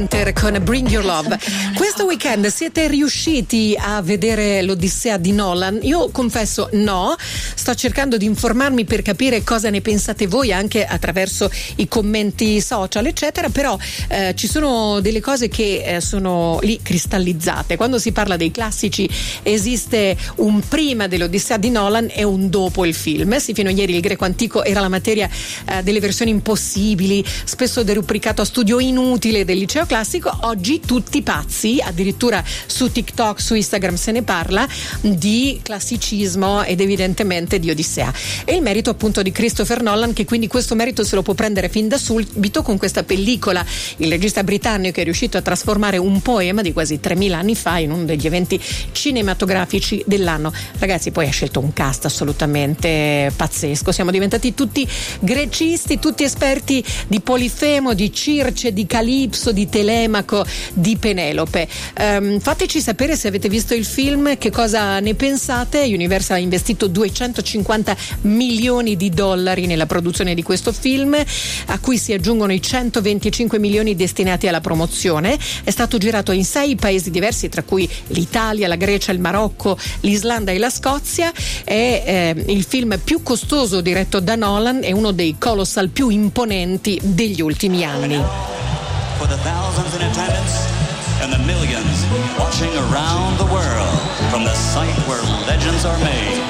Con Bring Your Love. Questo weekend siete riusciti a vedere l'Odissea di Nolan? Io confesso no, sto cercando di informarmi per capire cosa ne pensate voi anche attraverso i commenti social eccetera, però ci sono delle cose che sono lì cristallizzate. Quando si parla dei classici esiste un prima dell'Odissea di Nolan e un dopo il film. Sì, fino a ieri il greco antico era la materia delle versioni impossibili, spesso derubricato a studio inutile del liceo classico. Oggi tutti pazzi, addirittura su TikTok, su Instagram se ne parla di classicismo ed evidentemente di Odissea. E il merito appunto di Christopher Nolan, che quindi questo merito se lo può prendere fin da subito con questa pellicola. Il regista britannico è riuscito a trasformare un poema di quasi 3000 anni fa in uno degli eventi cinematografici dell'anno. Ragazzi, poi ha scelto un cast assolutamente pazzesco, siamo diventati tutti grecisti, tutti esperti di Polifemo, di Circe, di Calipso, di Telemaco, di Penelope. Fateci sapere se avete visto il film, che cosa ne pensate. Universal ha investito 250 milioni di dollari nella produzione di questo film, a cui si aggiungono i 125 milioni destinati alla promozione. È stato girato in 6 paesi diversi, tra cui l'Italia, la Grecia, il Marocco, l'Islanda e la Scozia. È il film più costoso diretto da Nolan e uno dei colossal più imponenti degli ultimi anni. For the thousands in attendance and the millions watching around the world from the site where legends are made.